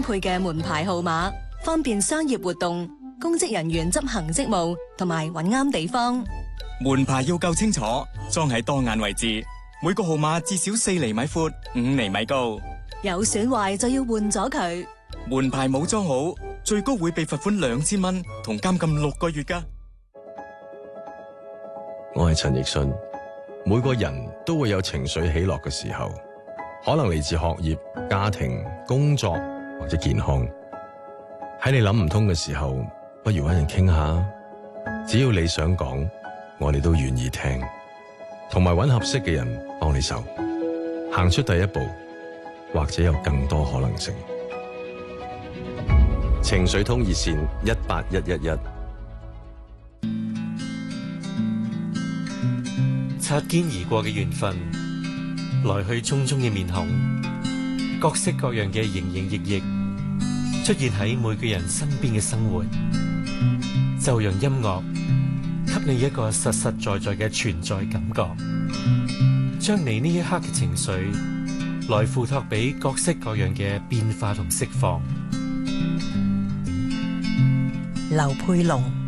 配嘅門牌號碼，方便商業活動、公職人員執行職務同埋揾啱地方。 門牌要夠清楚，裝喺當眼位置，每個號碼至少4厘米闊、5厘米高。 有損壞就要換咗佢。 門牌冇裝好，最高會被罰款2000蚊同監禁6個月㗎。 我係陳奕迅。每個人都會有情緒起落嘅時候，可能嚟自學業、家庭、工作或者健康。喺你諗唔通嘅時候，不如搵人傾下。只要你想講，我哋都願意聽，同埋搵合適嘅人幫你手，行出第一步，或者有更多可能性。情緒通熱線18111。 擦肩而過嘅緣分，來去匆匆嘅面孔，各式各樣嘅營營役役，出現喺每個人身邊嘅生活，就讓音樂給你一個實實在在嘅存在感覺，將你呢一刻嘅情緒來付託俾各式各樣嘅變化同釋放。 劉佩龍。